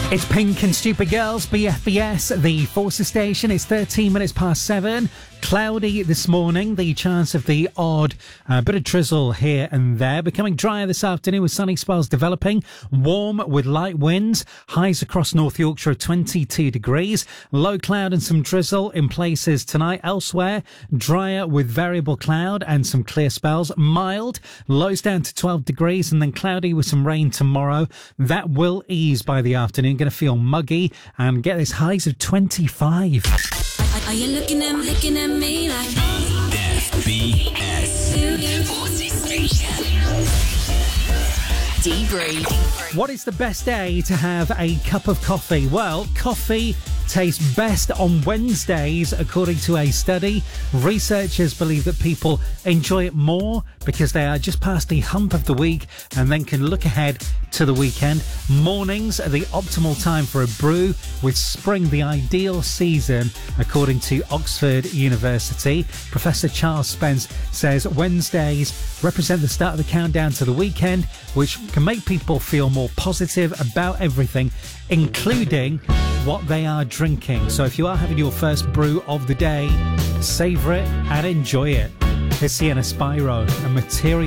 It's Pink and Stupid Girls, BFBS, the Forces station. It's 13 minutes past 7. Cloudy this morning, the chance of the odd bit of drizzle here and there. Becoming drier this afternoon with sunny spells developing. Warm with light winds. Highs across North Yorkshire of 22 degrees. Low cloud and some drizzle in places tonight. Elsewhere, drier with variable cloud and some clear spells. Mild, lows down to 12 degrees and then cloudy with some rain tomorrow. That will ease by the afternoon. Going to feel muggy and get this highs of 25. Are you looking at me like FBS Debrief. What is the best day to have a cup of coffee? Well, coffee tastes best on Wednesdays, according to a study. Researchers believe that people enjoy it more because they are just past the hump of the week and then can look ahead to the weekend. Mornings are the optimal time for a brew, with spring the ideal season, according to Oxford University. Professor Charles Spence says Wednesdays represent the start of the countdown to the weekend, which can make people feel more positive about everything, including what they are drinking. So if you are having your first brew of the day, savour it and enjoy it. It's Sienna Spyro and Material.